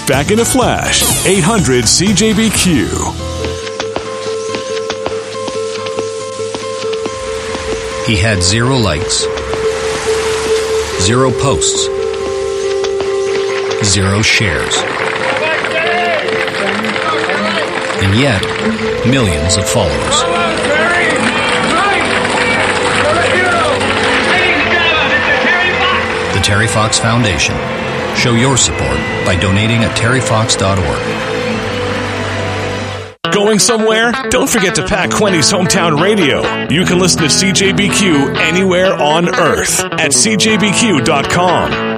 back in a flash. 800-CJBQ. He had 0 likes, 0 posts, 0 shares, and yet millions of followers. The Terry Fox Foundation. Show your support by donating at terryfox.org. Going somewhere? Don't forget to pack Quenny's Hometown Radio. You can listen to CJBQ anywhere on Earth at cjbq.com.